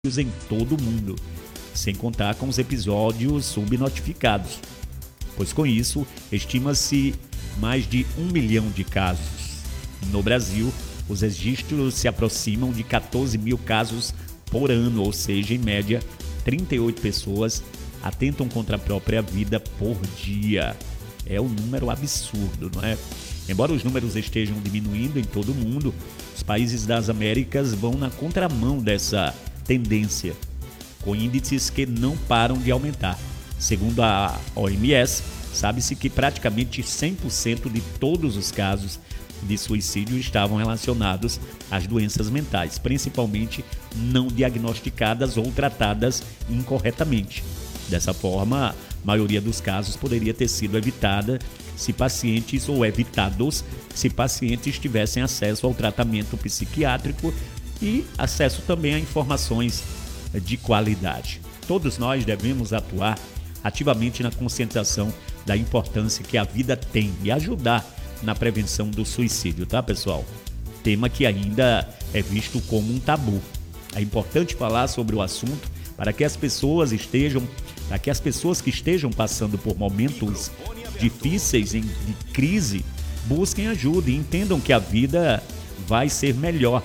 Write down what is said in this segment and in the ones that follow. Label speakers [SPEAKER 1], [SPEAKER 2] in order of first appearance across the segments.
[SPEAKER 1] em todo o mundo, sem contar com os episódios subnotificados, pois com isso estima-se mais de 1 milhão de casos. No Brasil, os registros se aproximam de 14 mil casos por ano, ou seja, em média, 38 pessoas atentam contra a própria vida por dia. É um número absurdo, não é? Embora os números estejam diminuindo em todo o mundo, os países das Américas vão na contramão dessa tendência, com índices que não param de aumentar. Segundo a OMS, sabe-se que praticamente 100% de todos os casos de suicídio estavam relacionados às doenças mentais, principalmente não diagnosticadas ou tratadas incorretamente. Dessa forma, a maioria dos casos poderia ter sido evitada se pacientes ou evitados se pacientes tivessem acesso ao tratamento psiquiátrico e acesso também a informações de qualidade. Todos nós devemos atuar ativamente na conscientização da importância que a vida tem e ajudar na prevenção do suicídio, tá, pessoal? Tema que ainda é visto como um tabu. É importante falar sobre o assunto para que as pessoas que estejam passando por momentos difíceis, de crise, busquem ajuda e entendam que a vida vai ser melhor.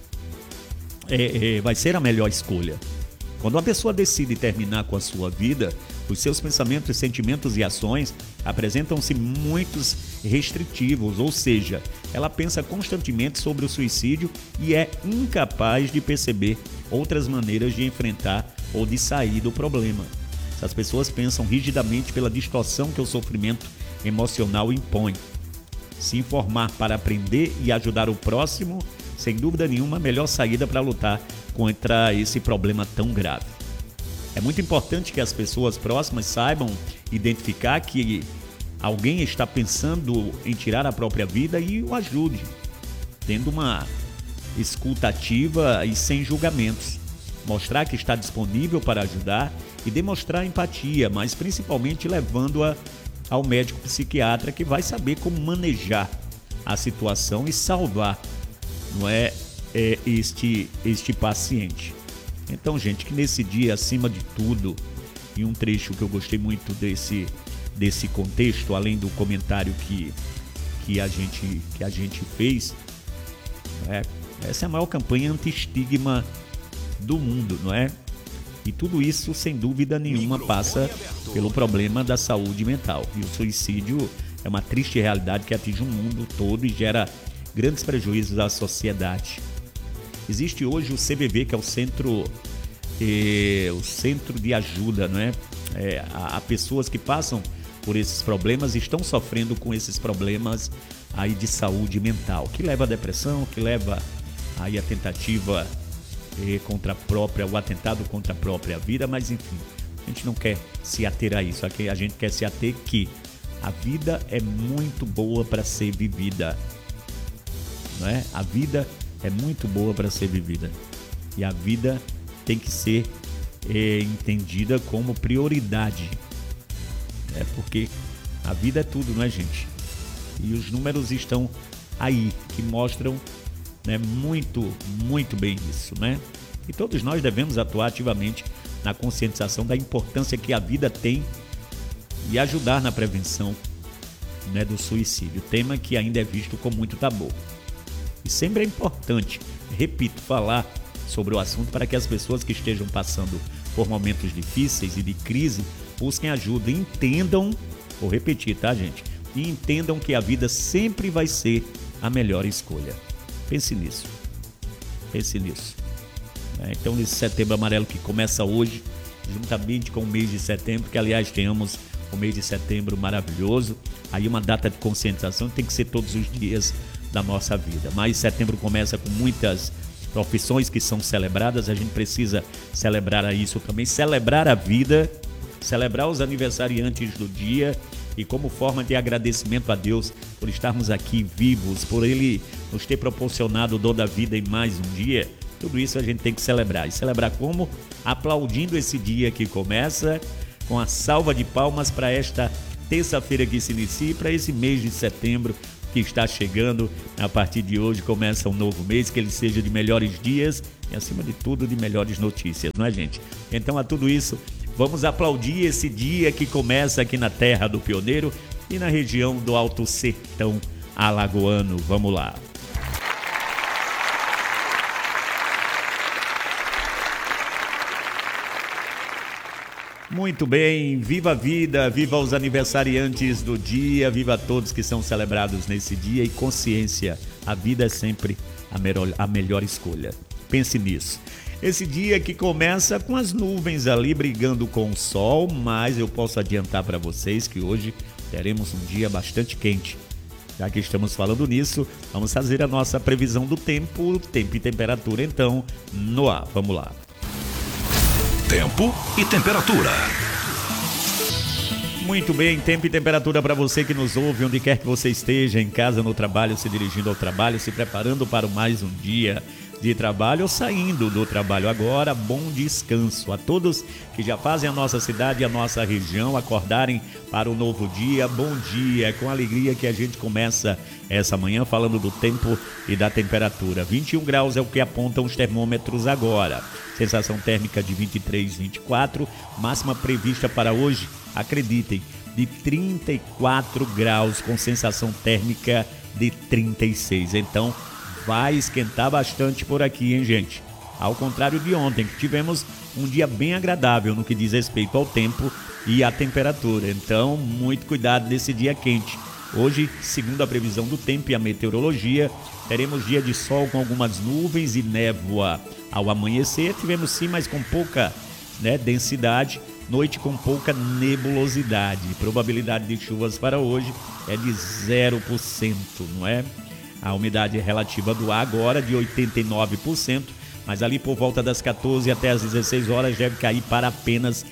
[SPEAKER 1] Vai ser a melhor escolha. Quando uma pessoa decide terminar com a sua vida, os seus pensamentos, sentimentos e ações apresentam-se muitos restritivos, ou seja, ela pensa constantemente sobre o suicídio e é incapaz de perceber outras maneiras de enfrentar ou de sair do problema. Essas pessoas pensam rigidamente pela distorção que o sofrimento emocional impõe. Se informar para aprender e ajudar o próximo, sem dúvida nenhuma, a melhor saída para lutar contra esse problema tão grave. É muito importante que as pessoas próximas saibam identificar que alguém está pensando em tirar a própria vida e o ajude, tendo uma escuta ativa e sem julgamentos. Mostrar que está disponível para ajudar e demonstrar empatia, mas principalmente levando-a ao médico psiquiatra que vai saber como manejar a situação e salvar, não é, este paciente. Então, gente, que nesse dia, acima de tudo, e um trecho que eu gostei muito desse contexto, além do comentário que a gente fez, essa é a maior campanha anti-estigma do mundo, não é? E tudo isso, sem dúvida nenhuma, passa pelo problema da saúde mental. E o suicídio é uma triste realidade que atinge o mundo todo e gera grandes prejuízos à sociedade. Existe hoje o CVV, que é o Centro de Ajuda, não é? A pessoas que passam por esses problemas e estão sofrendo com esses problemas aí de saúde mental, que leva à depressão, que leva aí a tentativa contra a própria, o atentado contra a própria vida, mas enfim, a gente não quer se ater a isso, a gente quer se ater que a vida é muito boa para ser vivida, não é? A vida é muito boa para ser vivida e a vida tem que ser entendida como prioridade, porque a vida é tudo, não é, gente? E os números estão aí, que mostram, né, muito, muito bem isso, né? E todos nós devemos atuar ativamente na conscientização da importância que a vida tem e ajudar na prevenção, né, do suicídio, tema que ainda é visto com muito tabu. E sempre é importante, repito, falar sobre o assunto para que as pessoas que estejam passando por momentos difíceis e de crise busquem ajuda e entendam, vou repetir, tá, gente? E entendam que a vida sempre vai ser a melhor escolha. Pense nisso. Pense nisso. Então, nesse Setembro Amarelo que começa hoje, juntamente com o mês de setembro, que aliás tenhamos o mês de setembro maravilhoso, aí uma data de conscientização tem que ser todos os dias da nossa vida. Mas setembro começa com muitas profissões que são celebradas, a gente precisa celebrar isso também, celebrar a vida, celebrar os aniversariantes do dia e como forma de agradecimento a Deus por estarmos aqui vivos, por Ele nos ter proporcionado o dom da vida em mais um dia. Tudo isso a gente tem que celebrar. E celebrar como? Aplaudindo esse dia que começa, com a salva de palmas para esta terça-feira que se inicia e para esse mês de setembro que está chegando. A partir de hoje começa um novo mês, que ele seja de melhores dias e, acima de tudo, de melhores notícias, não é, gente? Então, a tudo isso, vamos aplaudir esse dia que começa aqui na terra do pioneiro e na região do Alto Sertão alagoano. Vamos lá. Muito bem, viva a vida, viva os aniversariantes do dia, viva todos que são celebrados nesse dia e consciência, a vida é sempre a melhor escolha. Pense nisso. Esse dia que começa com as nuvens ali brigando com o sol, mas eu posso adiantar para vocês que hoje teremos um dia bastante quente. Já que estamos falando nisso, vamos fazer a nossa previsão do tempo e temperatura então no ar. Vamos lá.
[SPEAKER 2] Tempo e temperatura.
[SPEAKER 1] Muito bem, tempo e temperatura para você que nos ouve, onde quer que você esteja, em casa, no trabalho, se dirigindo ao trabalho, se preparando para mais um dia de trabalho ou saindo do trabalho agora. Bom descanso a todos que já fazem a nossa cidade e a nossa região acordarem para o novo dia. Bom dia, é com alegria que a gente começa essa manhã falando do tempo e da temperatura. 21 graus é o que apontam os termômetros agora. Sensação térmica de 23, 24, máxima prevista para hoje, acreditem, de 34 graus com sensação térmica de 36. Então, vai esquentar bastante por aqui, hein, gente? Ao contrário de ontem, que tivemos um dia bem agradável no que diz respeito ao tempo e à temperatura. Então, muito cuidado nesse dia quente. Hoje, segundo a previsão do tempo e a meteorologia, teremos dia de sol com algumas nuvens e névoa ao amanhecer. Tivemos sim, mas com pouca densidade. Noite com pouca nebulosidade. Probabilidade de chuvas para hoje é de 0%, não é? A umidade relativa do ar agora de 89%, mas ali por volta das 14 até as 16 horas deve cair para apenas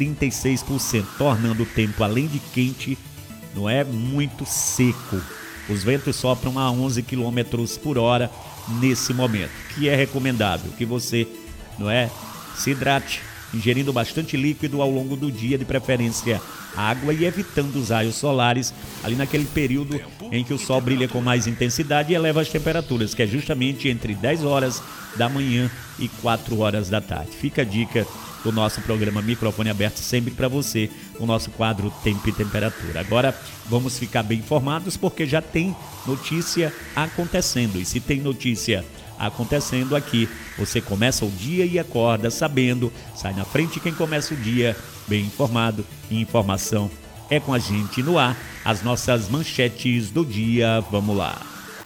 [SPEAKER 1] 36%, tornando o tempo, além de quente, não é, muito seco. Os ventos sopram a 11 km por hora nesse momento, que é recomendável que você, não é, se hidrate, ingerindo bastante líquido ao longo do dia, de preferência água, e evitando os raios solares ali naquele período em que o sol brilha com mais intensidade e eleva as temperaturas, que é justamente entre 10 horas da manhã e 4 horas da tarde. Fica a dica do nosso programa Microfone Aberto sempre para você, o nosso quadro Tempo e Temperatura. Agora vamos ficar bem informados, porque já tem notícia acontecendo, e se tem notícia acontecendo aqui, você começa o dia e acorda sabendo, sai na frente quem começa o dia bem informado, e informação é com a gente no ar. As nossas manchetes do dia, vamos lá.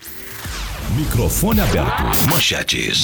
[SPEAKER 2] Microfone aberto. Manchetes.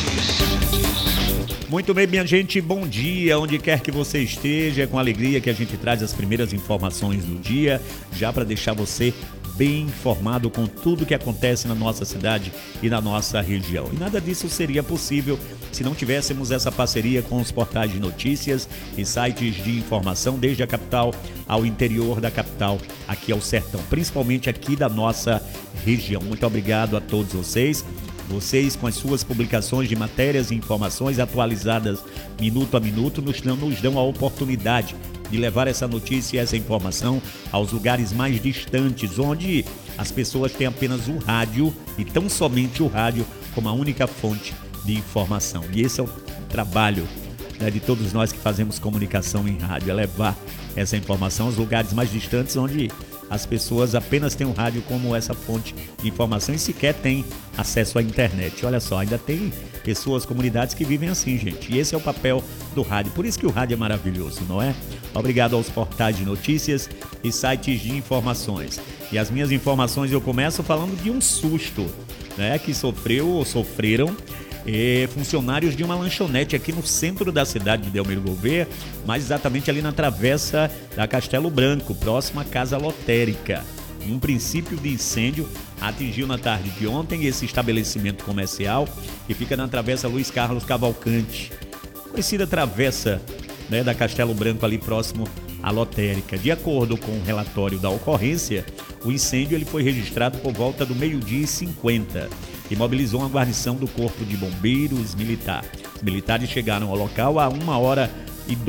[SPEAKER 1] Muito bem, minha gente, bom dia, onde quer que você esteja. É com alegria que a gente traz as primeiras informações do dia, já para deixar você bem informado com tudo que acontece na nossa cidade e na nossa região. E nada disso seria possível se não tivéssemos essa parceria com os portais de notícias e sites de informação, desde a capital ao interior da capital, aqui ao sertão, principalmente aqui da nossa região. Muito obrigado a todos vocês. Vocês, com as suas publicações de matérias e informações atualizadas minuto a minuto, nos dão a oportunidade de levar essa notícia e essa informação aos lugares mais distantes, onde as pessoas têm apenas o rádio e tão somente o rádio como a única fonte de informação. E esse é o trabalho, de todos nós que fazemos comunicação em rádio, é levar essa informação aos lugares mais distantes, onde as pessoas apenas têm o rádio como essa fonte de informação e sequer têm acesso à internet. Olha só, ainda tem pessoas, comunidades que vivem assim, gente. E esse é o papel do rádio. Por isso que o rádio é maravilhoso, não é? Obrigado aos portais de notícias e sites de informações. E as minhas informações eu começo falando de um susto, que sofreram funcionários de uma lanchonete aqui no centro da cidade de Delmiro Gouveia, mais exatamente ali na travessa da Castelo Branco, próximo à Casa Lotérica. Um princípio de incêndio atingiu na tarde de ontem esse estabelecimento comercial que fica na travessa Luiz Carlos Cavalcante, conhecida travessa da Castelo Branco, ali próximo à Lotérica. De acordo com o relatório da ocorrência, o incêndio ele foi registrado por volta do 12h50 e mobilizou uma guarnição do Corpo de Bombeiros Militar. Os militares chegaram ao local a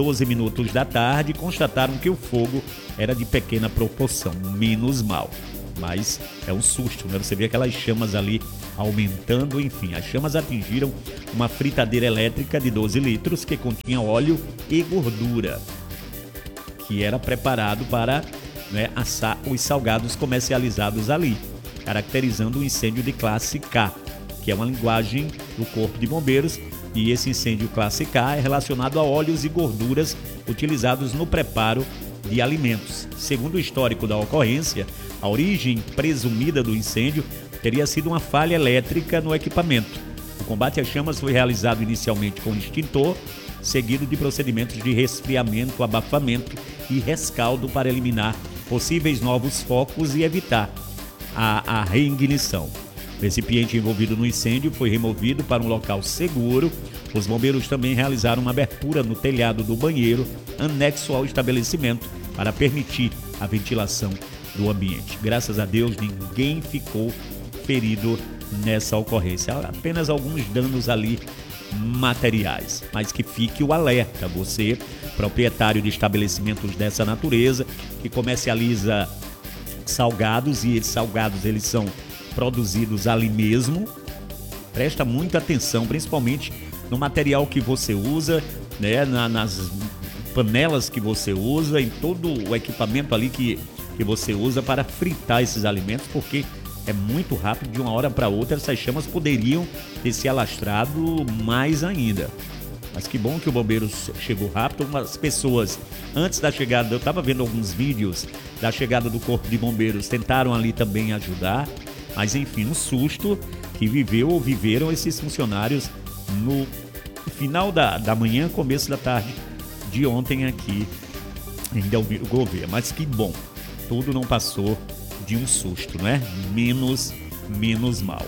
[SPEAKER 1] 1h12 da tarde e constataram que o fogo era de pequena proporção, menos mal. Mas é um susto, né? Você vê aquelas chamas ali aumentando, enfim. As chamas atingiram uma fritadeira elétrica de 12 litros que continha óleo e gordura, que era preparado para, né, assar os salgados comercializados ali, caracterizando um incêndio de classe K, que é uma linguagem do Corpo de Bombeiros, e esse incêndio classe K é relacionado a óleos e gorduras utilizados no preparo de alimentos. Segundo o histórico da ocorrência, a origem presumida do incêndio teria sido uma falha elétrica no equipamento. O combate às chamas foi realizado inicialmente com extintor, seguido de procedimentos de resfriamento, abafamento e rescaldo para eliminar possíveis novos focos e evitar a reignição. O recipiente envolvido no incêndio foi removido para um local seguro. Os bombeiros também realizaram uma abertura no telhado do banheiro, anexo ao estabelecimento, para permitir a ventilação do ambiente. Graças a Deus, ninguém ficou ferido nessa ocorrência. Apenas alguns danos ali materiais. Mas que fique o alerta, você, proprietário de estabelecimentos dessa natureza, que comercializa salgados, e esses salgados eles são produzidos ali mesmo, presta muita atenção, principalmente no material que você usa, né, nas panelas que você usa, em todo o equipamento ali que você usa para fritar esses alimentos, porque é muito rápido, de uma hora para outra essas chamas poderiam ter se alastrado mais ainda. Mas que bom que o bombeiro chegou rápido. Umas pessoas, antes da chegada, eu estava vendo alguns vídeos da chegada do Corpo de Bombeiros, tentaram ali também ajudar, mas enfim, um susto que viveram esses funcionários no final da manhã, começo da tarde de ontem aqui em Delmiro Gouveia. Mas que bom, tudo não passou de um susto, né? Menos mal.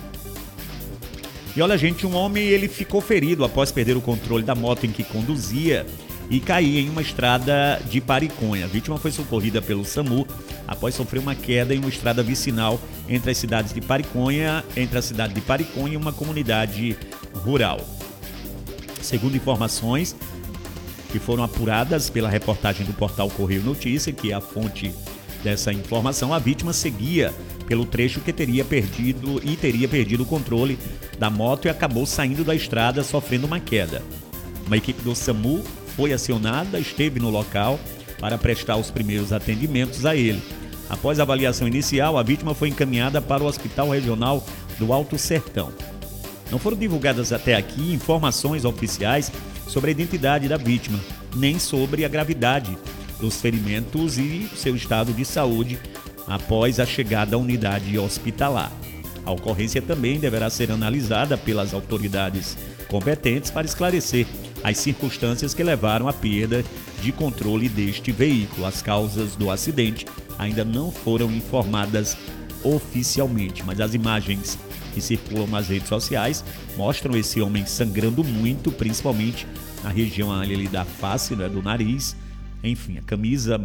[SPEAKER 1] E olha, gente, um homem ele ficou ferido após perder o controle da moto em que conduzia e cair em uma estrada de Pariconha. A vítima foi socorrida pelo SAMU após sofrer uma queda em uma estrada vicinal entre a cidade de Pariconha e uma comunidade rural. Segundo informações que foram apuradas pela reportagem do portal Correio Notícia, que é a fonte dessa informação, a vítima seguia pelo trecho que teria perdido o controle da moto e acabou saindo da estrada sofrendo uma queda. Uma equipe do SAMU foi acionada, esteve no local para prestar os primeiros atendimentos a ele. Após a avaliação inicial, a vítima foi encaminhada para o Hospital Regional do Alto Sertão. Não foram divulgadas até aqui informações oficiais sobre a identidade da vítima, nem sobre a gravidade dos ferimentos e seu estado de saúde após a chegada à unidade hospitalar. A ocorrência também deverá ser analisada pelas autoridades competentes para esclarecer as circunstâncias que levaram à perda de controle deste veículo. As causas do acidente ainda não foram informadas oficialmente, mas as imagens que circulam nas redes sociais mostram esse homem sangrando muito, principalmente na região ali da face, né, do nariz. Enfim, a camisa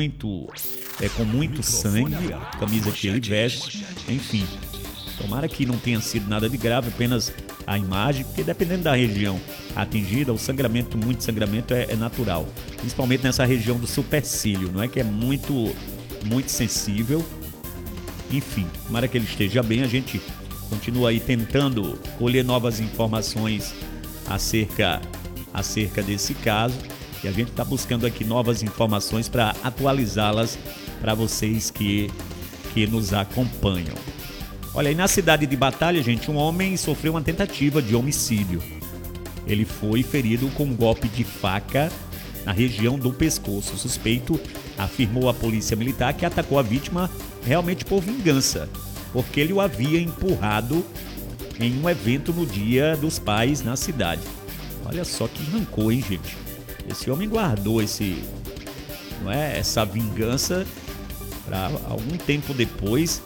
[SPEAKER 1] com muito sangue, a camisa que ele veste, enfim. Tomara que não tenha sido nada de grave, apenas a imagem, porque dependendo da região atingida, muito sangramento é natural. Principalmente nessa região do supercílio, não é, que é muito sensível. Enfim, tomara que ele esteja bem. A gente continua aí tentando colher novas informações acerca desse caso. E a gente está buscando aqui novas informações para atualizá-las para vocês que nos acompanham. Olha, aí na cidade de Batalha, gente, um homem sofreu uma tentativa de homicídio. Ele foi ferido com um golpe de faca na região do pescoço. O suspeito afirmou à polícia militar que atacou a vítima realmente por vingança, porque ele o havia empurrado em um evento no Dia dos Pais na cidade. Olha só que rancor, hein, gente? Esse homem guardou essa vingança para algum tempo depois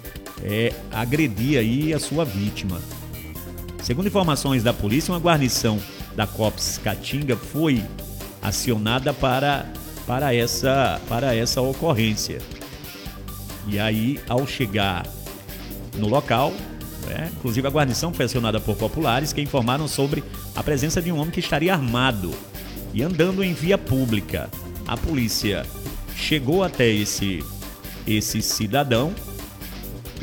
[SPEAKER 1] agredir aí a sua vítima. Segundo informações da polícia, uma guarnição da Cops Caatinga foi acionada para essa ocorrência. E aí, ao chegar no local, inclusive a guarnição foi acionada por populares que informaram sobre a presença de um homem que estaria armado e andando em via pública. A polícia chegou até esse cidadão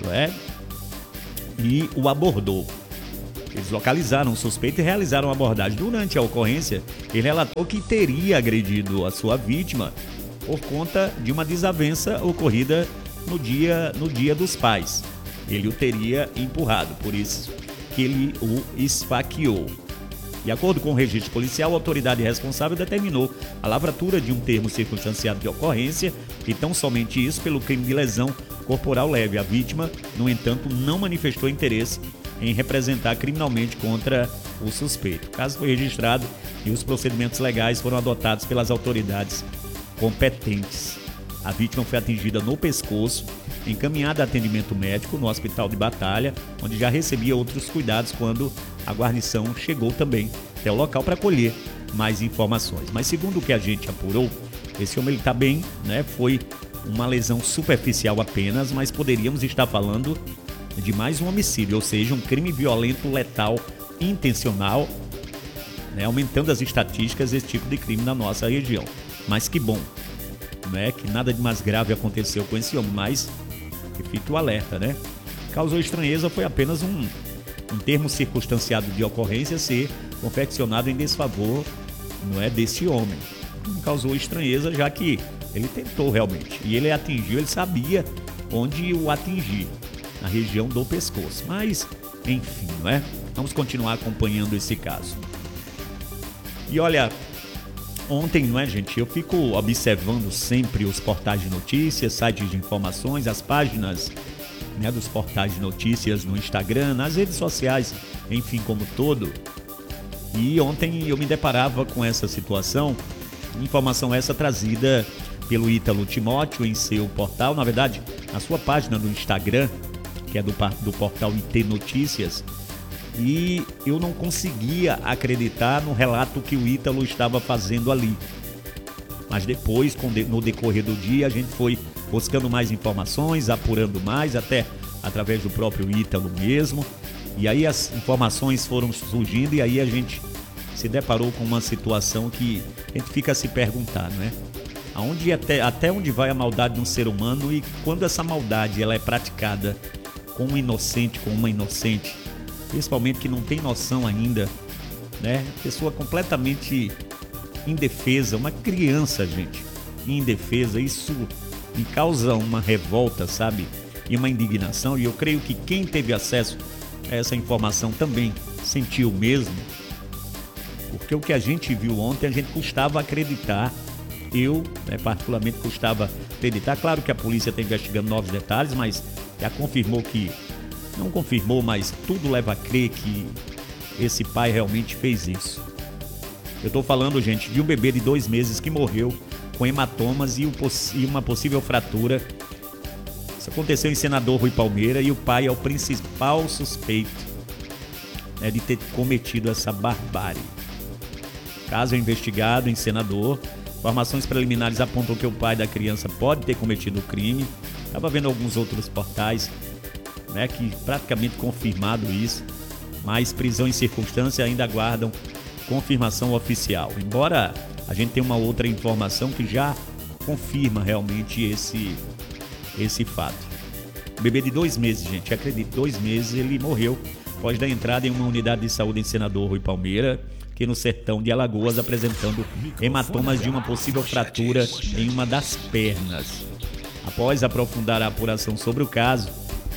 [SPEAKER 1] e o abordou. Eles localizaram o suspeito e realizaram a abordagem. Durante a ocorrência, ele relatou que teria agredido a sua vítima por conta de uma desavença ocorrida no dia dos pais. Ele o teria empurrado, por isso que ele o esfaqueou. De acordo com o registro policial, a autoridade responsável determinou a lavratura de um termo circunstanciado de ocorrência e tão somente isso pelo crime de lesão corporal leve. A vítima, no entanto, não manifestou interesse em representar criminalmente contra o suspeito. O caso foi registrado e os procedimentos legais foram adotados pelas autoridades competentes. A vítima foi atingida no pescoço, encaminhada a atendimento médico no hospital de Batalha, onde já recebia outros cuidados quando a guarnição chegou também até o local para colher mais informações. Mas segundo o que a gente apurou, esse homem está bem, né? Foi uma lesão superficial apenas, mas poderíamos estar falando de mais um homicídio, ou seja, um crime violento, letal, intencional, né? Aumentando as estatísticas desse tipo de crime na nossa região. Mas que bom, né? Que nada de mais grave aconteceu com esse homem, mas que fica o alerta, né? Causou estranheza foi apenas um termo circunstanciado de ocorrência ser confeccionado em desfavor, não é, desse homem. Não causou estranheza, já que ele tentou realmente. E ele atingiu, ele sabia onde o atingir, na região do pescoço. Mas, enfim, não é? Vamos continuar acompanhando esse caso. E olha, ontem, não é, gente? Eu fico observando sempre os portais de notícias, sites de informações, as páginas, né, dos portais de notícias no Instagram, nas redes sociais, enfim, como todo. E ontem eu me deparava com essa situação, informação essa trazida pelo Ítalo Timóteo em seu portal, na verdade, na sua página no Instagram, que é do portal IT Notícias, e eu não conseguia acreditar no relato que o Ítalo estava fazendo ali. Mas depois, no decorrer do dia, a gente foi buscando mais informações, apurando mais, até através do próprio Ítalo mesmo. E aí as informações foram surgindo e aí a gente se deparou com uma situação que a gente fica a se perguntar, né? Até onde vai a maldade de um ser humano e quando essa maldade ela é praticada com um inocente, com uma inocente, principalmente que não tem noção ainda, né? Pessoa completamente indefesa, uma criança, gente, indefesa, isso me causa uma revolta, sabe? E uma indignação, e eu creio que quem teve acesso a essa informação também sentiu mesmo, porque o que a gente viu ontem, a gente custava acreditar, eu, né, particularmente custava acreditar, claro que a polícia está investigando novos detalhes, mas já confirmou que, não confirmou, mas tudo leva a crer que esse pai realmente fez isso. Eu estou falando, gente, de um bebê de 2 meses que morreu com hematomas e uma possível fratura. Isso aconteceu em Senador Rui Palmeira e o pai é o principal suspeito, né, de ter cometido essa barbárie. O caso é investigado em Senador. Informações preliminares apontam que o pai da criança pode ter cometido o crime. Estava vendo alguns outros portais, né, que praticamente confirmado isso, mas prisão em circunstância ainda aguardam confirmação oficial. Embora a gente tenha uma outra informação que já confirma realmente esse fato. O bebê de 2 meses, gente, acredite, 2 meses, ele morreu após dar entrada em uma unidade de saúde em Senador Rui Palmeira, aqui no sertão de Alagoas, apresentando hematomas de uma possível fratura em uma das pernas. Após aprofundar a apuração sobre o caso,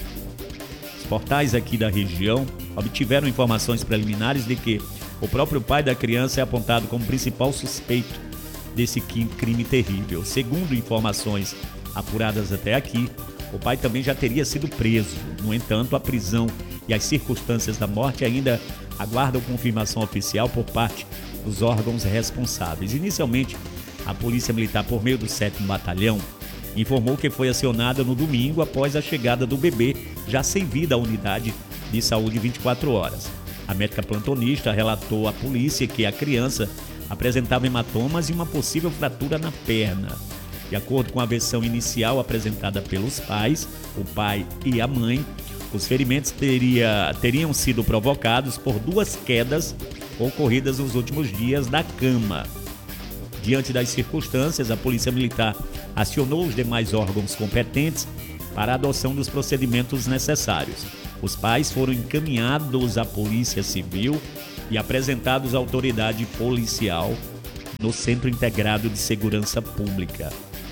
[SPEAKER 1] os portais aqui da região obtiveram informações preliminares de que o próprio pai da criança é apontado como principal suspeito desse crime terrível. Segundo informações apuradas até aqui, o pai também já teria sido preso. No entanto, a prisão e as circunstâncias da morte ainda aguardam confirmação oficial por parte dos órgãos responsáveis. Inicialmente, a Polícia Militar, por meio do 7º Batalhão, informou que foi acionada no domingo após a chegada do bebê, já sem vida à unidade de saúde 24 horas. A médica plantonista relatou à polícia que a criança apresentava hematomas e uma possível fratura na perna. De acordo com a versão inicial apresentada pelos pais, o pai e a mãe, os ferimentos teriam sido provocados por 2 quedas ocorridas nos últimos dias da cama. Diante das circunstâncias, a Polícia Militar acionou os demais órgãos competentes para a adoção dos procedimentos necessários. Os pais foram encaminhados à Polícia Civil e apresentados à autoridade policial no Centro Integrado de Segurança Pública.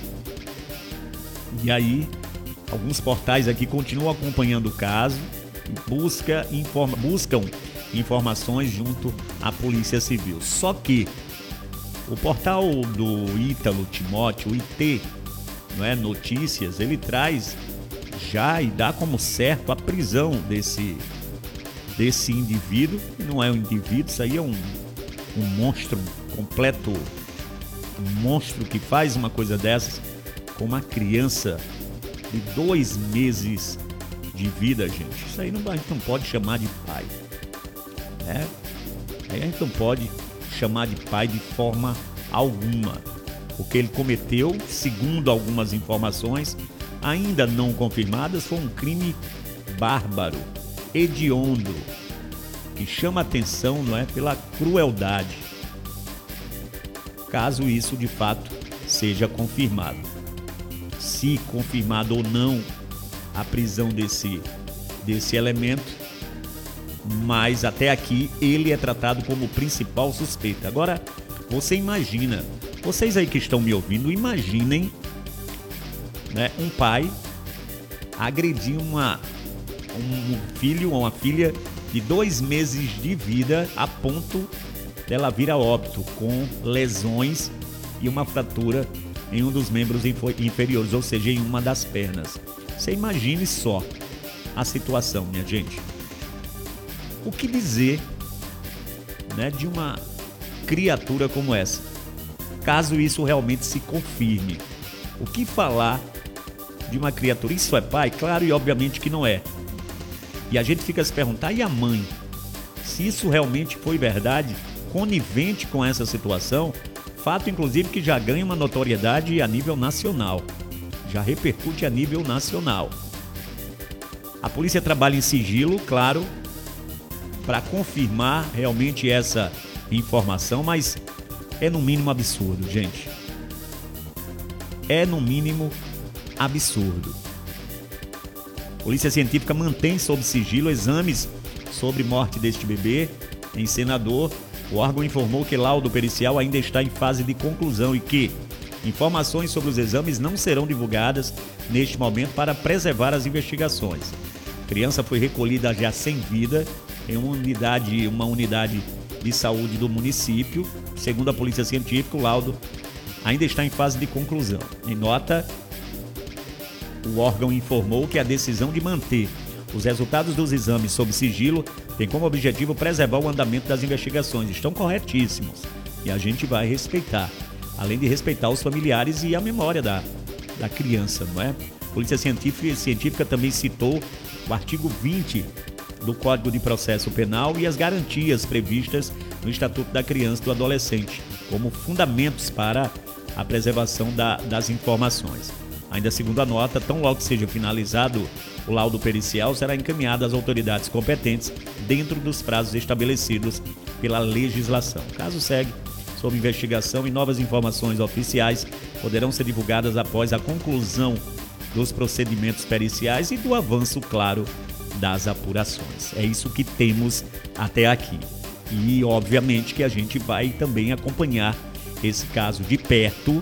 [SPEAKER 1] E aí, alguns portais aqui continuam acompanhando o caso e buscam informações junto à Polícia Civil. Só que o portal do Ítalo Timóteo, o IT, não é, Notícias, ele traz já e dá como certo a prisão desse indivíduo. Não é um indivíduo, isso aí é um monstro, um completo monstro que faz uma coisa dessas com uma criança de 2 meses de vida, gente. Isso aí a gente não pode chamar de pai, né? A gente não pode chamar de pai de forma alguma. O que ele cometeu, segundo algumas informações ainda não confirmadas, foi um crime bárbaro, hediondo, que chama atenção, não é, pela crueldade. Caso isso de fato seja confirmado. Se confirmado ou não a prisão desse elemento, mas até aqui ele é tratado como principal suspeito. Agora, você imagina, vocês aí que estão me ouvindo, imaginem, né, um pai agredir um filho ou uma filha de 2 meses de vida a ponto dela vir a óbito com lesões e uma fratura em um dos membros inferiores, ou seja, em uma das pernas. Você imagine só a situação, minha gente. O que dizer, né, de uma criatura como essa, caso isso realmente se confirme? O que falar de uma criatura? Isso é pai? Claro e obviamente que não é. E a gente fica se perguntar, e a mãe? Se isso realmente foi verdade, conivente com essa situação, fato inclusive que já ganha uma notoriedade a nível nacional, já repercute a nível nacional. A polícia trabalha em sigilo, claro, para confirmar realmente essa informação, mas é no mínimo absurdo, gente. É no mínimo absurdo. A Polícia Científica mantém sob sigilo exames sobre morte deste bebê em Senador. O órgão informou que laudo pericial ainda está em fase de conclusão e que informações sobre os exames não serão divulgadas neste momento para preservar as investigações. A criança foi recolhida já sem vida em uma unidade de saúde do município. Segundo a Polícia Científica, o laudo ainda está em fase de conclusão. Em nota, o órgão informou que a decisão de manter os resultados dos exames sob sigilo tem como objetivo preservar o andamento das investigações. Estão corretíssimos e a gente vai respeitar, além de respeitar os familiares e a memória da criança, não é? A Polícia Científica também citou o artigo 20 do Código de Processo Penal e as garantias previstas no Estatuto da Criança e do Adolescente como fundamentos para a preservação das informações. Ainda segundo a nota, tão logo seja finalizado o laudo pericial, será encaminhado às autoridades competentes dentro dos prazos estabelecidos pela legislação. O caso segue sob investigação e novas informações oficiais poderão ser divulgadas após a conclusão dos procedimentos periciais e do avanço, claro, das apurações. É isso que temos até aqui. E, obviamente, que a gente vai também acompanhar esse caso de perto,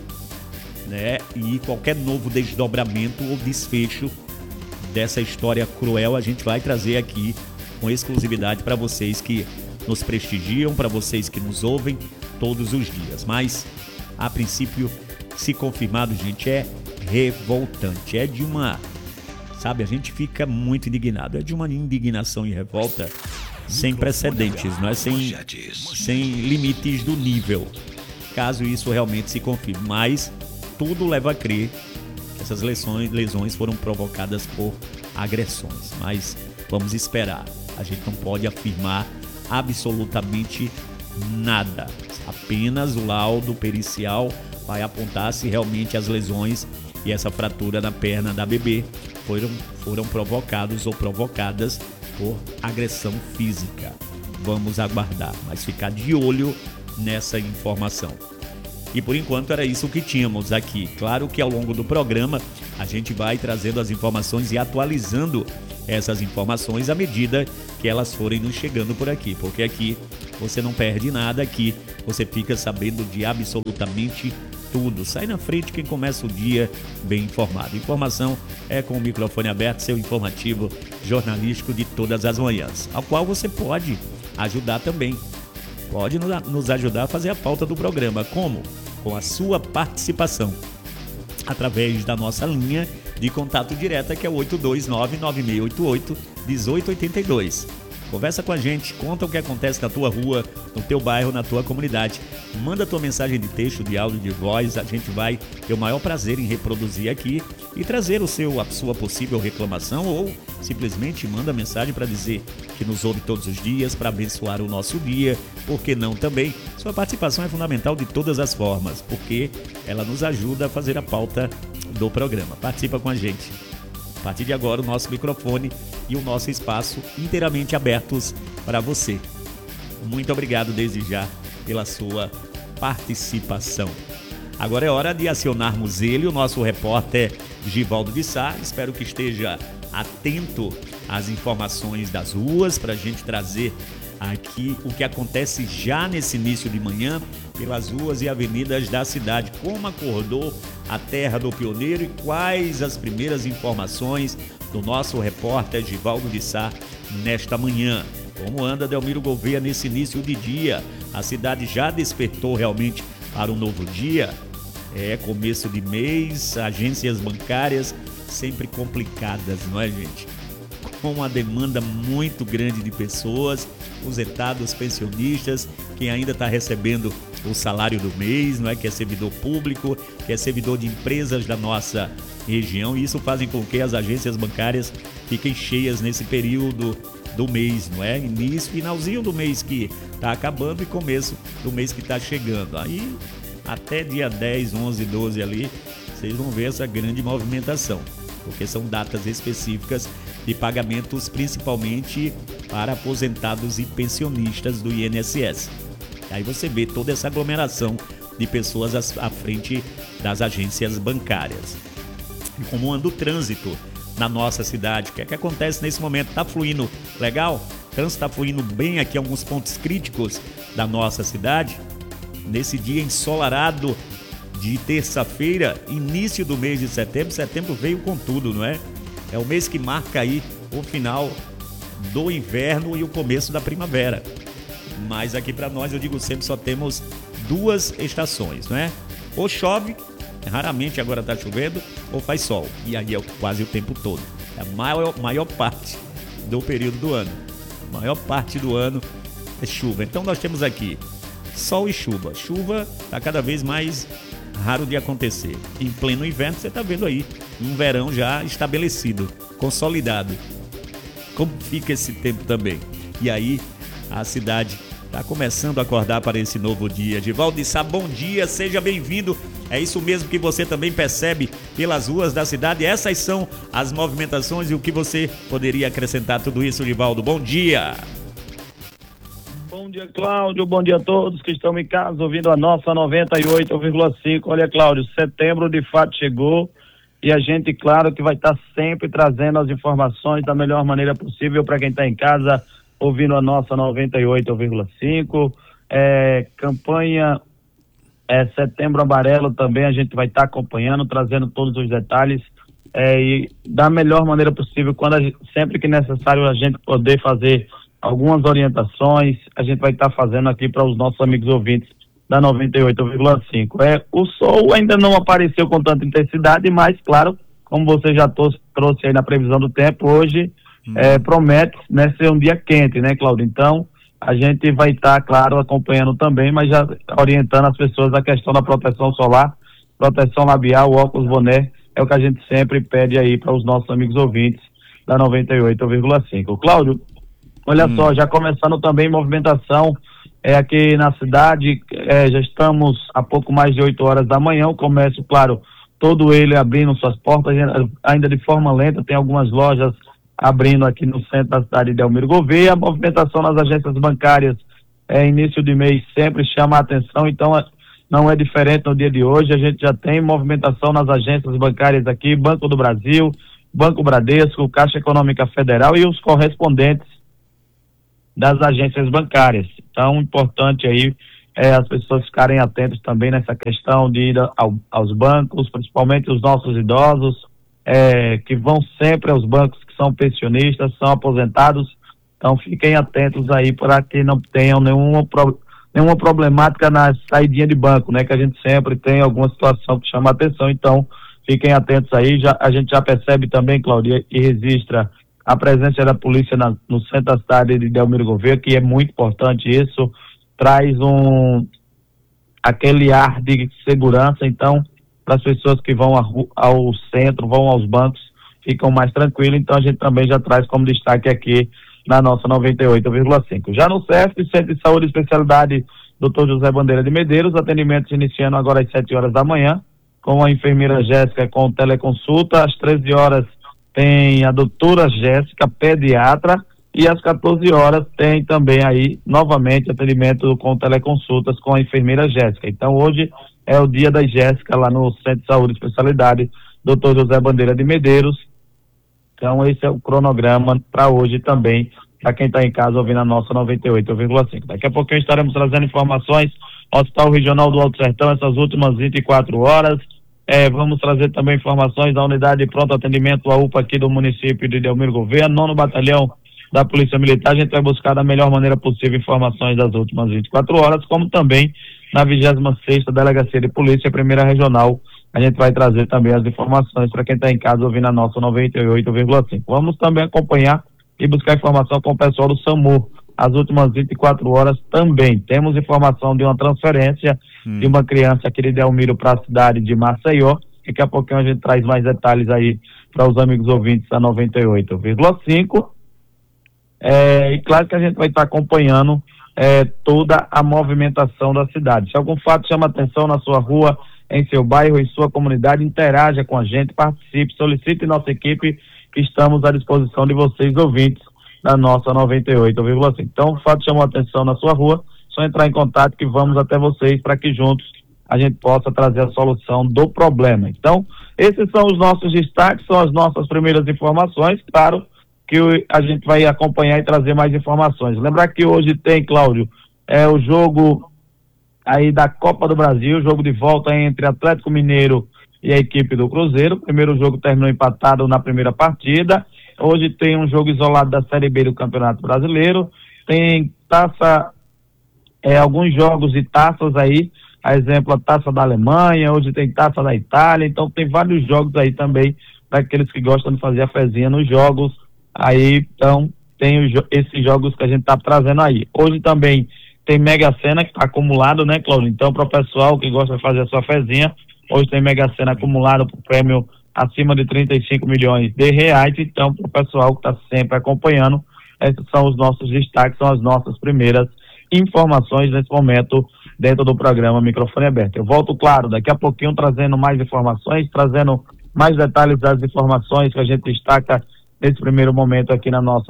[SPEAKER 1] né? E qualquer novo desdobramento ou desfecho dessa história cruel a gente vai trazer aqui com exclusividade para vocês que nos prestigiam, para vocês que nos ouvem todos os dias. Mas, a princípio, se confirmado, gente, é revoltante. É de uma... Sabe, a gente fica muito indignado. É de uma indignação e revolta sem precedentes, não é? Sem limites do nível. Caso isso realmente se confirme. Mas tudo leva a crer que essas lesões foram provocadas por agressões. Mas vamos esperar. A gente não pode afirmar absolutamente nada. Apenas o laudo pericial vai apontar se realmente as lesões e essa fratura na perna da bebê foram provocados ou provocadas por agressão física. Vamos aguardar, mas ficar de olho nessa informação. E por enquanto era isso que tínhamos aqui. Claro que ao longo do programa a gente vai trazendo as informações e atualizando essas informações à medida que elas forem nos chegando por aqui, porque aqui você não perde nada, aqui você fica sabendo de absolutamente tudo. Sai na frente quem começa o dia bem informado. Informação é com o microfone aberto, seu informativo jornalístico de todas as manhãs, ao qual você pode ajudar também. Pode nos ajudar a fazer a pauta do programa. Como? Com a sua participação, através da nossa linha de contato direta, que é o 829-9688-1882. Conversa com a gente, conta o que acontece na tua rua, no teu bairro, na tua comunidade. Manda tua mensagem de texto, de áudio, de voz. A gente vai ter o maior prazer em reproduzir aqui e trazer a sua possível reclamação, ou simplesmente manda mensagem para dizer que nos ouve todos os dias, para abençoar o nosso dia. Por que não também? Sua participação é fundamental de todas as formas, porque ela nos ajuda a fazer a pauta do programa. Participa com a gente. A partir de agora, o nosso microfone e o nosso espaço inteiramente abertos para você. Muito obrigado desde já pela sua participação. Agora é hora de acionarmos ele, o nosso repórter Givaldo de Sá. Espero que esteja atento às informações das ruas para a gente trazer aqui o que acontece já nesse início de manhã pelas ruas e avenidas da cidade. Como acordou a terra do pioneiro e quais as primeiras informações do nosso repórter Givaldo de Sá nesta manhã. Como anda Delmiro Gouveia nesse início de dia? A cidade já despertou realmente para um novo dia? É começo de mês, agências bancárias sempre complicadas, não é, gente? Com uma demanda muito grande de pessoas, os etados, pensionistas, quem ainda está recebendo o salário do mês, não é? Que é servidor público, que é servidor de empresas da nossa região, e isso faz com que as agências bancárias fiquem cheias nesse período do mês, não é? Início, finalzinho do mês que está acabando e começo do mês que está chegando. Aí, até dia 10, 11, 12 ali, vocês vão ver essa grande movimentação, porque são datas específicas de pagamentos, principalmente para aposentados e pensionistas do INSS. Aí você vê toda essa aglomeração de pessoas à frente das agências bancárias. E como anda o trânsito na nossa cidade? O que é que acontece nesse momento? Está fluindo legal? O trânsito está fluindo bem aqui em alguns pontos críticos da nossa cidade? Nesse dia ensolarado de terça-feira, início do mês de setembro. Setembro veio com tudo, não é? É o mês que marca aí o final do inverno e o começo da primavera. Mas aqui para nós, eu digo sempre, só temos duas estações, não é? Ou chove, raramente agora está chovendo, ou faz sol. E aí é quase o tempo todo. É a maior parte do período do ano. A maior parte do ano é chuva. Então nós temos aqui sol e chuva. Chuva está cada vez mais raro de acontecer. Em pleno inverno, você está vendo aí um verão já estabelecido, consolidado. Como fica esse tempo também? E aí a cidade está começando a acordar para esse novo dia. Givaldo de Sá, bom dia, seja bem-vindo. É isso mesmo que você também percebe pelas ruas da cidade? Essas são as movimentações e o que você poderia acrescentar a tudo isso, Givaldo? Bom dia!
[SPEAKER 3] Bom dia, Cláudio. Bom dia a todos que estão em casa ouvindo a nossa 98,5. Olha, Cláudio, setembro de fato chegou e a gente, claro, que vai estar sempre trazendo as informações da melhor maneira possível para quem está em casa ouvindo a nossa 98,5. Campanha Setembro Amarelo também a gente vai estar acompanhando, trazendo todos os detalhes e da melhor maneira possível, sempre que necessário a gente poder fazer algumas orientações, a gente vai estar fazendo aqui para os nossos amigos ouvintes da 98,5. O sol ainda não apareceu com tanta intensidade, mas, claro, como você já trouxe aí na previsão do tempo, hoje promete, né, ser um dia quente, né, Cláudio? Então, a gente vai estar, claro, acompanhando também, mas já orientando as pessoas na questão da proteção solar, proteção labial, óculos, boné, é o que a gente sempre pede aí para os nossos amigos ouvintes da 98,5. Cláudio, olha só, já começando também movimentação aqui na cidade, já estamos a pouco mais de 8 horas da manhã, o comércio, claro, todo ele abrindo suas portas, ainda de forma lenta, tem algumas lojas abrindo aqui no centro da cidade de Delmiro Gouveia. A movimentação nas agências bancárias, início de mês, sempre chama a atenção, então não é diferente no dia de hoje. A gente já tem movimentação nas agências bancárias aqui, Banco do Brasil, Banco Bradesco, Caixa Econômica Federal e os correspondentes das agências bancárias. Então, importante aí as pessoas ficarem atentas também nessa questão de ir aos bancos, principalmente os nossos idosos, que vão sempre aos bancos, que são pensionistas, são aposentados. Então, fiquem atentos aí para que não tenham nenhuma problemática na saidinha de banco, né? Que a gente sempre tem alguma situação que chama a atenção. Então, fiquem atentos aí. A gente já percebe também, Cláudia, e registra a presença da polícia no centro da cidade de Delmiro Gouveia, que é muito importante isso. Traz aquele ar de segurança. Então, para as pessoas que vão ao centro, vão aos bancos, ficam mais tranquilos. Então, a gente também já traz como destaque aqui na nossa 98,5. Já no CEF, Centro de Saúde e Especialidade Dr. José Bandeira de Medeiros, atendimentos iniciando agora às 7 horas da manhã, com a enfermeira Jéssica com teleconsulta. Às 13 horas tem a doutora Jéssica, pediatra, e às 14 horas tem também aí, novamente, atendimento com teleconsultas com a enfermeira Jéssica. Então, hoje é o dia da Jéssica lá no Centro de Saúde e Especialidade Dr. José Bandeira de Medeiros. Então, esse é o cronograma para hoje também, para quem está em casa ouvindo a nossa 98,5. Daqui a pouquinho estaremos trazendo informações ao Hospital Regional do Alto Sertão, essas últimas 24 horas. Vamos trazer também informações da unidade de pronto atendimento, a UPA aqui do município de Delmiro Gouveia, 9º Batalhão da Polícia Militar. A gente vai buscar da melhor maneira possível informações das últimas 24 horas, como também na 26ª Delegacia de Polícia, primeira regional. A gente vai trazer também as informações para quem está em casa ouvindo a nossa 98,5. Vamos também acompanhar e buscar informação com o pessoal do SAMU. As últimas 24 horas também temos informação de uma transferência de uma criança aqui de Delmiro para a cidade de Maceió. Daqui a pouquinho a gente traz mais detalhes aí para os amigos ouvintes da 98,5. E claro que a gente vai estar acompanhando toda a movimentação da cidade. Se algum fato chama atenção na sua rua, em seu bairro, em sua comunidade, interaja com a gente, participe, solicite nossa equipe, que estamos à disposição de vocês, ouvintes da nossa 98,5. Então, o fato chamou atenção na sua rua, só entrar em contato que vamos até vocês para que juntos a gente possa trazer a solução do problema. Então, esses são os nossos destaques, são as nossas primeiras informações. Claro que a gente vai acompanhar e trazer mais informações. Lembrar que hoje tem, Cláudio, o jogo aí da Copa do Brasil, jogo de volta entre Atlético Mineiro e a equipe do Cruzeiro. O primeiro jogo terminou empatado na primeira partida. Hoje tem um jogo isolado da Série B do Campeonato Brasileiro. Tem alguns jogos de taças aí, a exemplo, a Taça da Alemanha, hoje tem Taça da Itália. Então tem vários jogos aí também para aqueles que gostam de fazer a fezinha nos jogos. Aí, então, tem esses jogos que a gente está trazendo aí. Hoje também tem Mega Sena que está acumulado, né, Cláudio? Então, para o pessoal que gosta de fazer a sua fezinha, hoje tem Mega Sena acumulado por prêmio acima de 35 milhões de reais. Então, para o pessoal que está sempre acompanhando, esses são os nossos destaques, são as nossas primeiras informações nesse momento dentro do programa Microfone Aberto. Eu volto, claro, daqui a pouquinho trazendo mais informações, trazendo mais detalhes das informações que a gente destaca nesse primeiro momento aqui na nossa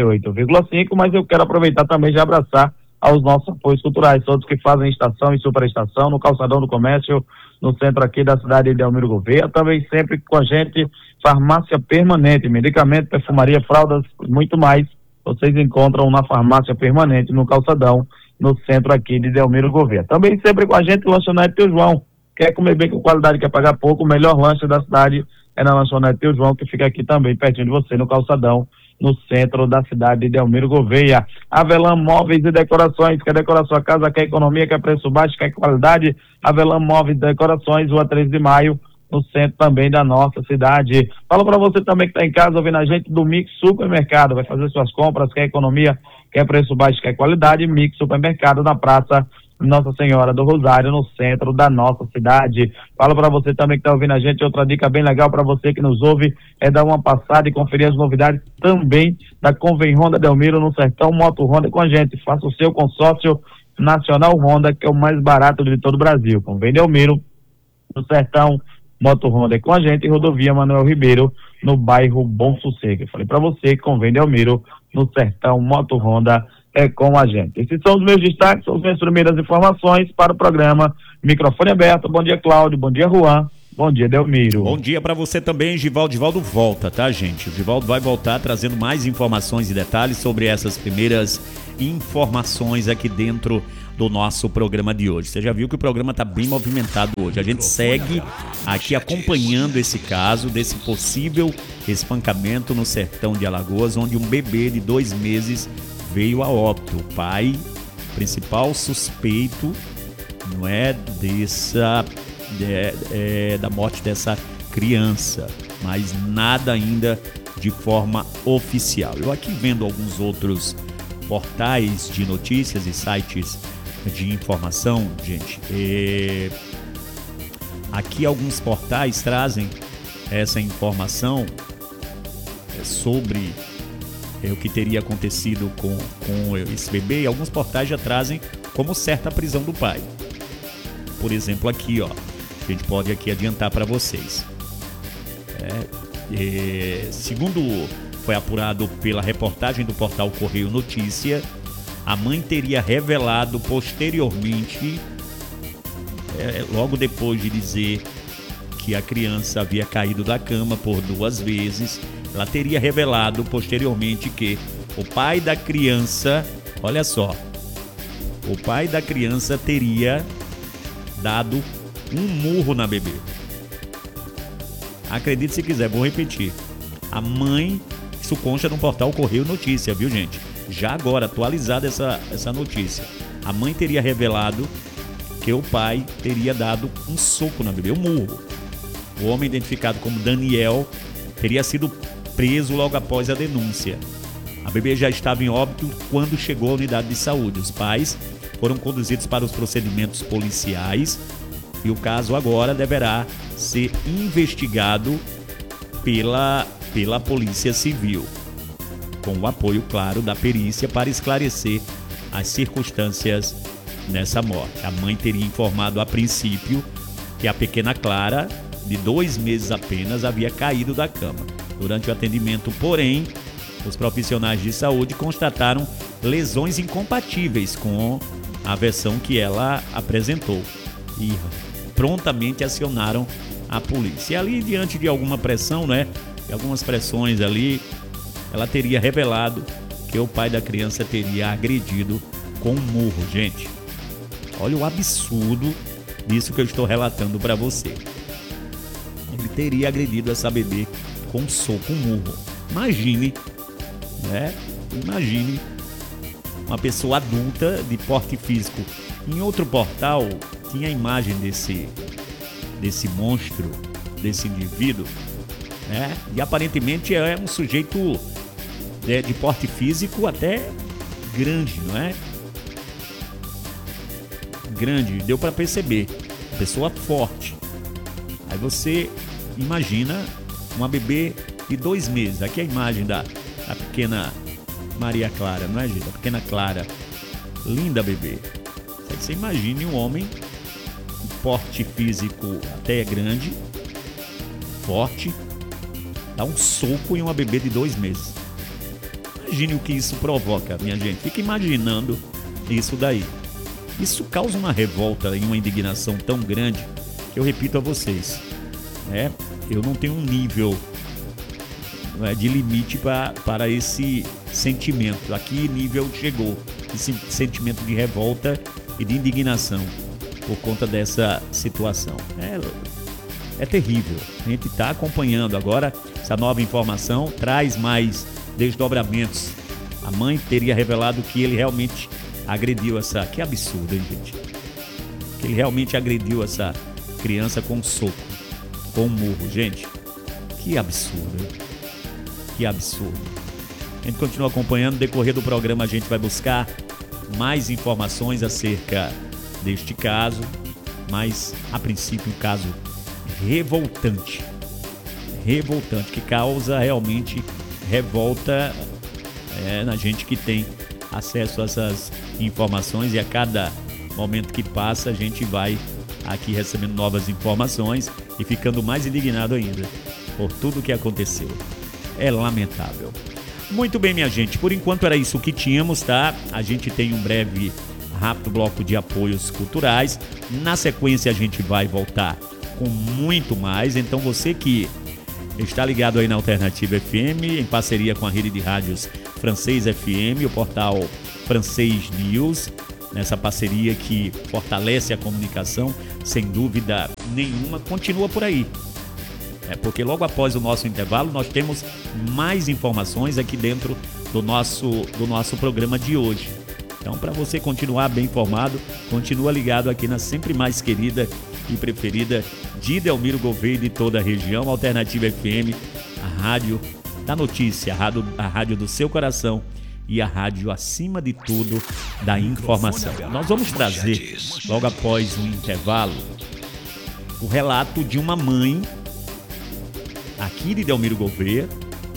[SPEAKER 3] 98,5, mas eu quero aproveitar também de abraçar aos nossos apoios culturais, todos que fazem estação e superestação, no Calçadão do Comércio, no centro aqui da cidade de Delmiro Gouveia, também sempre com a gente, farmácia permanente, medicamento, perfumaria, fraldas, muito mais, vocês encontram na farmácia permanente, no Calçadão, no centro aqui de Delmiro Gouveia. Também sempre com a gente, lanchonete Tio João, quer comer bem com qualidade, quer pagar pouco, o melhor lanche da cidade é na lanchonete Tio João, que fica aqui também pertinho de você, no Calçadão, no centro da cidade de Delmiro Gouveia. Avelã Móveis e Decorações, quer decorar sua casa, quer economia, quer preço baixo, quer qualidade, Avelã Móveis e Decorações, Rua 13 de Maio, no centro também da nossa cidade. Falo para você também que está em casa ouvindo a gente do Mix Supermercado, vai fazer suas compras, quer economia, quer preço baixo, quer qualidade, Mix Supermercado na Praça Nossa Senhora do Rosário, no centro da nossa cidade. Falo para você também que está ouvindo a gente, outra dica bem legal para você que nos ouve é dar uma passada e conferir as novidades também da Convém Honda Delmiro no Sertão Moto Honda com a gente. Faça o seu consórcio nacional Honda, que é o mais barato de todo o Brasil. Convém Delmiro no Sertão Moto Honda com a gente, e Rodovia Manuel Ribeiro no bairro Bom Sossego. Eu falei para você que Convém Delmiro no Sertão Moto Honda é com a gente. Esses são os meus destaques, são as minhas primeiras informações para o programa Microfone aberto. Bom dia, Cláudio. Bom dia, Juan. Bom dia, Delmiro.
[SPEAKER 1] Bom dia para você também, Givaldo. Givaldo volta, tá, gente? O Givaldo vai voltar trazendo mais informações e detalhes sobre essas primeiras informações aqui dentro do nosso programa de hoje. Você já viu que o programa está bem movimentado hoje. A gente segue aqui acompanhando esse caso desse possível espancamento no sertão de Alagoas, onde um bebê de 2 meses veio a óbito. O pai, principal suspeito, não é da morte dessa criança, mas nada ainda de forma oficial. Eu aqui vendo alguns outros portais de notícias e sites de informação, gente, aqui alguns portais trazem essa informação sobre o que teria acontecido com esse bebê, e alguns portais já trazem como certa a prisão do pai. Por exemplo, aqui, ó, a gente pode aqui adiantar para vocês. Segundo foi apurado pela reportagem do portal Correio Notícia, a mãe teria revelado posteriormente, logo depois de dizer que a criança havia caído da cama por 2 vezes, ela teria revelado posteriormente que o pai da criança, olha só, o pai da criança teria dado um murro na bebê. Acredite se quiser, vou repetir. A mãe, isso consta no portal Correio Notícia, viu, gente? Já agora, atualizada essa notícia. A mãe teria revelado que o pai teria dado um soco na bebê, um murro. O homem, identificado como Daniel, teria sido preso logo após a denúncia. A bebê já estava em óbito quando chegou à unidade de saúde. Os pais foram conduzidos para os procedimentos policiais e o caso agora deverá ser investigado pela Polícia Civil, com o apoio, claro, da perícia para esclarecer as circunstâncias nessa morte. A mãe teria informado a princípio que a pequena Clara, de 2 meses apenas, havia caído da cama. Durante o atendimento, porém, os profissionais de saúde constataram lesões incompatíveis com a versão que ela apresentou e prontamente acionaram a polícia. E ali, diante de alguma pressão, né, de algumas pressões ali, ela teria revelado que o pai da criança teria agredido com um murro. Gente, olha o absurdo disso que eu estou relatando para você. Ele teria agredido essa bebê com um soco, um murro. Imagine, né? Imagine uma pessoa adulta de porte físico. Em outro portal tinha a imagem desse monstro, desse indivíduo, né? E aparentemente é um sujeito de porte físico até grande, não é? Grande, deu para perceber. Pessoa forte. Aí você imagina uma bebê de 2 meses. Aqui é a imagem da pequena Maria Clara, não é, gente? A pequena Clara. Linda bebê. Você imagine um homem de porte físico até grande, forte, dá um soco em uma bebê de 2 meses. Imagine o que isso provoca, minha gente. Fica imaginando isso daí. Isso causa uma revolta e uma indignação tão grande que eu repito a vocês, né? Eu não tenho um nível de limite para esse sentimento. Aqui nível chegou, esse sentimento de revolta e de indignação por conta dessa situação. É terrível. A gente está acompanhando agora essa nova informação, traz mais desdobramentos. A mãe teria revelado que ele realmente agrediu essa... Que absurdo, hein, gente? Que ele realmente agrediu essa criança com um soco, com um murro. Gente, que absurdo, hein? Que absurdo. A gente continua acompanhando. No decorrer do programa a gente vai buscar mais informações acerca deste caso, mas a princípio um caso revoltante, que causa realmente revolta na gente que tem acesso a essas informações, e a cada momento que passa a gente vai aqui recebendo novas informações e ficando mais indignado ainda por tudo que aconteceu. É lamentável. Muito bem, minha gente, por enquanto era isso que tínhamos, tá? A gente tem um breve rápido bloco de apoios culturais. Na sequência a gente vai voltar com muito mais. Então você que está ligado aí na Alternativa FM, em parceria com a rede de rádios Francês FM, o portal Francês News, nessa parceria que fortalece a comunicação, sem dúvida nenhuma, continua por aí. Porque logo após o nosso intervalo nós temos mais informações aqui dentro do nosso programa de hoje. Então, para você continuar bem informado, continua ligado aqui na sempre mais querida e preferida de Delmiro Gouveia e de toda a região, Alternativa FM, a rádio da notícia, a rádio do seu coração e a rádio, acima de tudo, da informação. Nós vamos trazer, logo após o intervalo, o relato de uma mãe aqui de Delmiro Gouveia,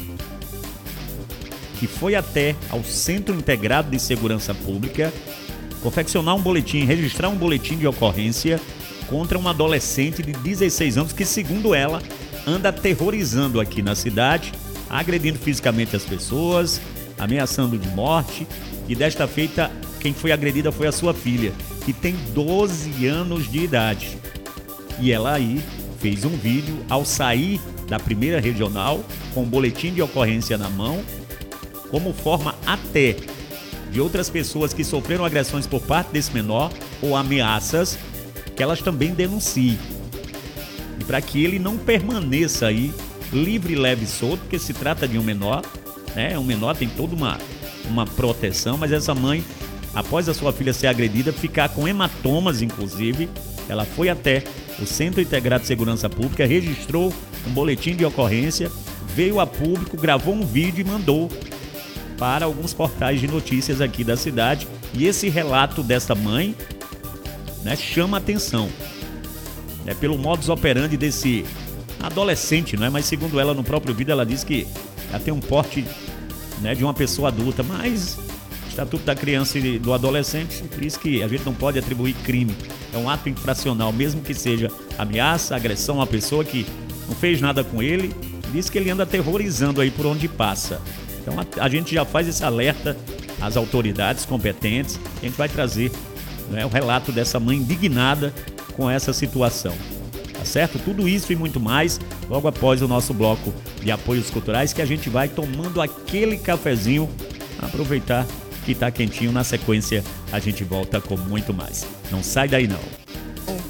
[SPEAKER 1] que foi até ao Centro Integrado de Segurança Pública confeccionar um boletim, registrar um boletim de ocorrência contra um adolescente de 16 anos que, segundo ela, anda aterrorizando aqui na cidade, agredindo fisicamente as pessoas, ameaçando de morte. E desta feita, quem foi agredida foi a sua filha, que tem 12 anos de idade. E ela aí fez um vídeo ao sair da primeira regional, com um boletim de ocorrência na mão, como forma até de outras pessoas que sofreram agressões por parte desse menor ou ameaças, que elas também denunciem. E para que ele não permaneça aí livre, leve e solto, porque se trata de um menor, né? Um menor tem toda uma proteção, mas essa mãe, após a sua filha ser agredida, ficar com hematomas, inclusive, ela foi até o Centro Integrado de Segurança Pública, registrou um boletim de ocorrência, veio a público, gravou um vídeo e mandou para alguns portais de notícias aqui da cidade. E esse relato dessa mãe, né, chama a atenção, né, pelo modus operandi desse adolescente, não é? Mas segundo ela, no próprio vídeo, ela diz que ela tem um porte, né, de uma pessoa adulta, mas o Estatuto da Criança e do Adolescente diz que a gente não pode atribuir crime. É um ato infracional, mesmo que seja ameaça, agressão a uma pessoa que não fez nada com ele. Diz que ele anda aterrorizando aí por onde passa. Então a gente já faz esse alerta às autoridades competentes. A gente vai trazer, né, o relato dessa mãe indignada com essa situação. Tá certo? Tudo isso e muito mais logo após o nosso bloco de apoios culturais, que a gente vai tomando aquele cafezinho, aproveitar que tá quentinho. Na sequência a gente volta com muito mais. Não sai daí não.